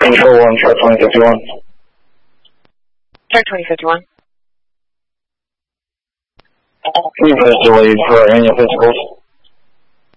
Control 1, chart 2051. Chart 2051. Can you press delayed for annual physicals?